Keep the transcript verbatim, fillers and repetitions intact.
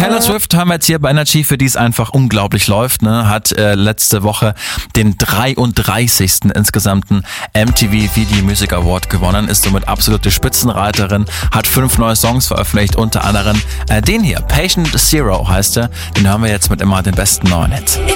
Taylor Swift haben wir jetzt hier bei Energy, für die es einfach unglaublich läuft, ne? Hat äh, letzte Woche den dreiunddreißigsten insgesamten M T V Video Music Award gewonnen, ist somit absolute Spitzenreiterin, hat fünf neue Songs veröffentlicht, unter anderem äh, den hier, Patient Zero heißt er, den hören wir jetzt mit immer den besten neuen Hits.